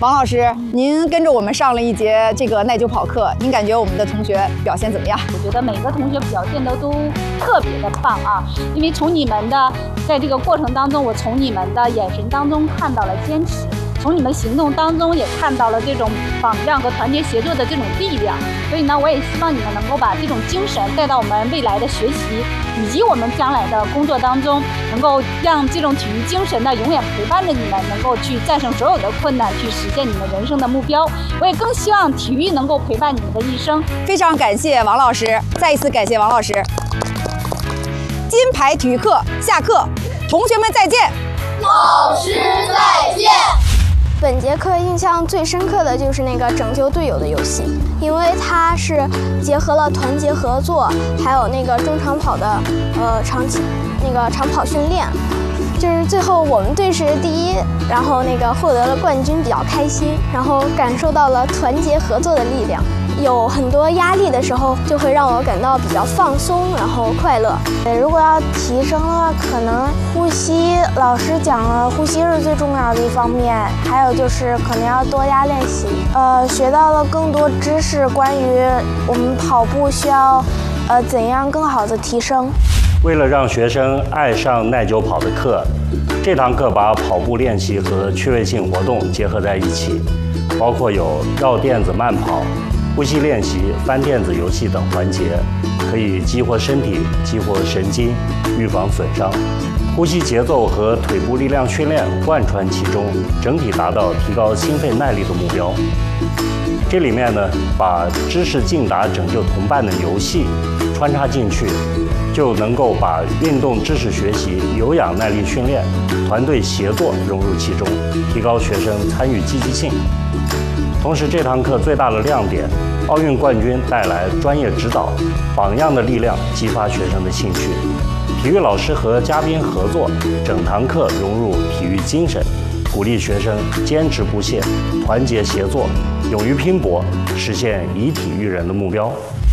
王老师，您跟着我们上了一节这个耐久跑课，您感觉我们的同学表现怎么样？ 我觉得每个同学表现的都特别的棒啊，因为从你们的在这个过程当中，我从你们的眼神当中看到了坚持，从你们行动当中也看到了这种榜样和团结协作的这种力量。所以呢，我也希望你们能够把这种精神带到我们未来的学习以及我们将来的工作当中，能够让这种体育精神呢永远陪伴着你们，能够去战胜所有的困难，去实现你们人生的目标。我也更希望体育能够陪伴你们的一生。 非常感谢王老师，再一次感谢王老师。金牌体育课下课，同学们再见。 老师再见。 本节课印象最深刻的就是那个拯救队友的游戏，因为它是结合了团结合作，还有那个中长跑的长跑训练。就是最后我们队是第一，然后获得了冠军，比较开心，然后感受到了团结合作的力量。有很多压力的时候，就会让我感到比较放松，然后快乐。 如果要提升的话，可能呼吸，老师讲了，呼吸是最重要的一方面。还有就是可能要多加练习。学到了更多知识，关于我们跑步需要怎样更好的提升。 为了让学生爱上耐久跑的课，这堂课把跑步练习和趣味性活动结合在一起，包括有绕垫子慢跑、呼吸练习、翻垫子游戏等环节，可以激活身体、激活神经，预防损伤。呼吸节奏和腿部力量训练贯穿其中，整体达到提高心肺耐力的目标。这里面呢，把知识竞答拯救同伴的游戏穿插进去，就能够把运动知识学习、有氧耐力训练、团队协作融入其中，提高学生参与积极性。同时，这堂课最大的亮点，奥运冠军带来专业指导，榜样的力量激发学生的兴趣。体育老师和嘉宾合作，整堂课融入体育精神，鼓励学生坚持不懈、团结协作、勇于拼搏，实现以体育人的目标。